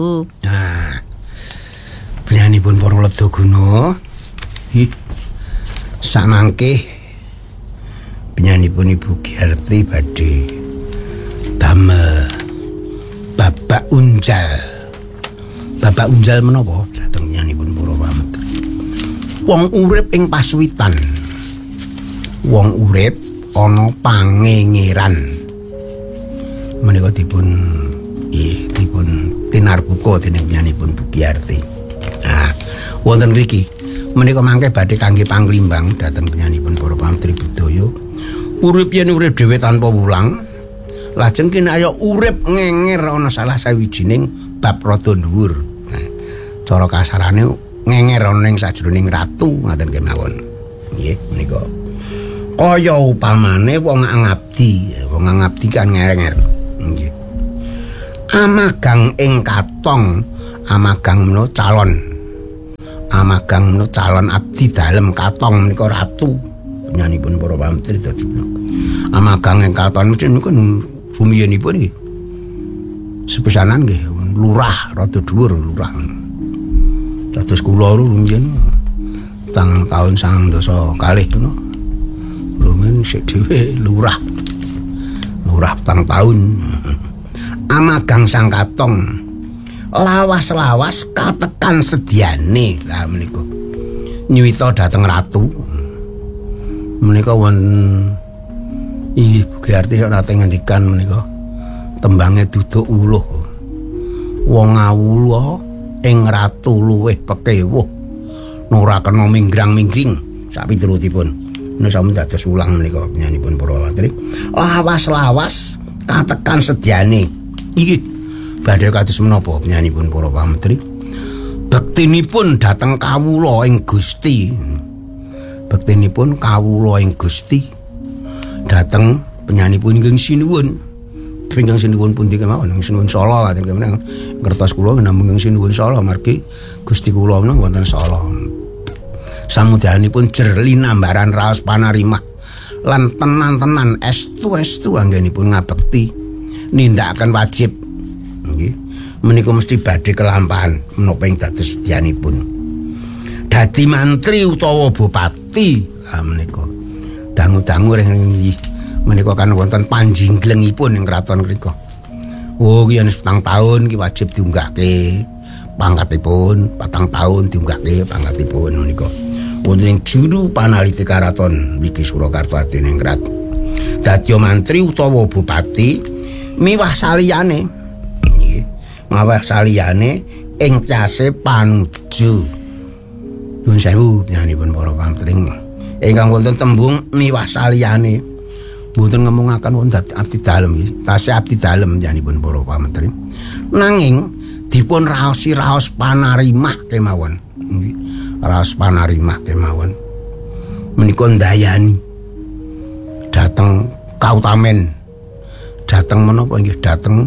Nah, penyanipun para Lebdaguna. Samangke penyanipun Ibu Giarti badhe damel Bapak Unjal. Bapak Unjal menapa dhateng penyanipun para pametri. Wong urip ing pasuwitan. Wong urip ana pangengeran. Menika dipun tinarbuka dening penyanipun Bu Giarti. Nah, wonten mriki menika mangke badhe kangge panglimbang dhateng penyanipun para pametri budaya. Urip yen urip dhewe tanpa wulang, lajeng kinaya urip ngenger ana salah sawijining bab rada dhuwur. Nah, cara kasarane ngenger ana ing sajroning ratu ngaten kemawon. Nggih, menika. Kaya upamane wong ngabdi kan ngenger. Nggih. Amagang ing katong, amagang menawa calon. Amagang menawa calon abdi dalem katong menika ratu. Penyanipun para pametri dadi amagang ing katon niku rumiyenipun nggih. Sepisanan nggih lurah rada dhuwur lurah. Dados kula rumiyin tahun 1900 kalih ngono. Lumen sik dhewe lurah. Lurah tahun. Amagang sang katong lawas-lawas katekan sediane lah menika. Nyuwita dhateng ratu. Menika wonten Ibu Giarti sak nate ngendikan menika tembange duduk uluh. Wong awula ing ratu luwih pekewuh. Ora kena minggrang-minggring sak piturutipun. Menika sampun dados ulang menika penyanipun para pametri. Lawas-lawas katekan sediane. Iki badhe kados menapa penyanipun para pametri. Bektinipun dhateng kawula ing Gusti. Bektinipun kawula ing Gusti dhateng penyanipun ingkang sinuwun. Ingkang sinuwun pundi kemawon sinuwun Sala ngaten kemawon. Kertas kula namung sinuwun Sala margi Gusti kula menawa wonten Sala. Samudyanipun jer linambaran raos panarimah lan tenan-tenan estu-estu anggenipun ngabekti nindakaken wajib. Nggih. Menika mesti badhe kelampahan menapa ing dados sedyanipun. Dadi mantri utawa bupati menika dangu-dangu menika kan wonten panjingglengipun ing kraton mriku. Oh yen 4 taun iki wajib diunggahke pangkatipun, 4 taun diunggahke pangkatipun menika. Wonten ing juru panaliti karaton mriki Surakarta Adiningrat. Dadi mantri utawa bupati miwah saliyane nggih, miwah saliyane ing case panuju. Nuwun sewu penyanipun para pametri. Ingkang wonten tembung miwah saliyane mboten ngemungaken wonten abdi dalem nggih. Tasih abdi dalem penyanipun para pametri. Nanging dipun raosi raos panarimah kemawon. Nggih. Raos panarimah kemawon. Menika ndayani dhateng kautamen. Dhateng menapa nggih dhateng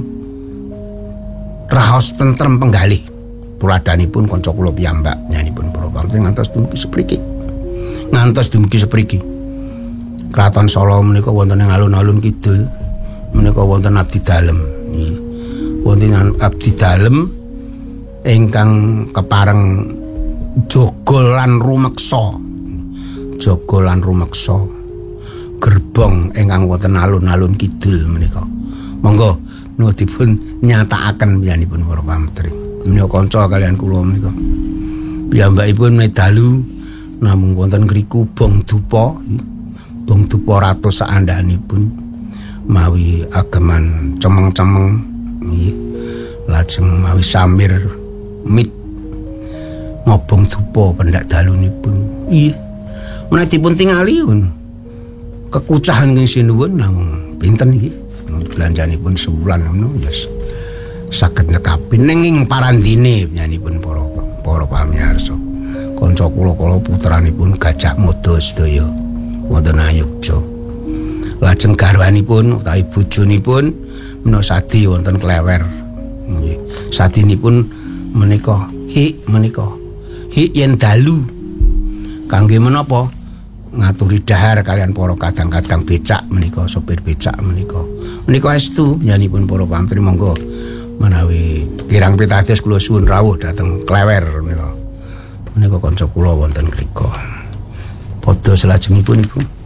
raos tentrem penggalih. Tuladhanipun kanca kula piyambak nyanipun para pametri ngantos dumugi sepriki. Ngantos dumugi sepriki. Kraton Sala menika wonten ing alun-alun kidul. Menika wonten abdi dalem. Nggih. Wonten abdi dalem ingkang kepareng jaga lan rumeksa. Jaga lan rumeksa. Gerbong ingkang wonten alun-alun kidul menika. Monggo menika dipun nyatakaken penyanipun para pametri. Menika kanca kalian kula menika. Piyambakipun medalu namung wonten ngriku bong dupa. Bong dupa ratus saandhanipun mawi ageman cemeng-cemeng nggih. Lajeng mawi samir mit ngobong dupa pendak dalunipun. Nggih. Menawi dipun tingali kekucahan ing sinuwun namung pinten nggih. Belanjanipun sebulan ngono yes. Saged nekapi nenging parandine penyanipun para pamirsa. Kanca kula putranipun Gajah Mada sedaya wonten Ayogja. Lajeng garwanipun utawi bojonipun menawa sadi wonten Klewer. Nggih. Sadinipun menika hik yen dalu kangge menapa ngaturi dahar kalian para kadang-kadang becak menika sopir becak menika. Menika estu penyanipun para pametri monggo menawi kirang pitados kula suwun rawuh dhateng Klewer menika kanca kula wonten mriku. Padha salajengipun iku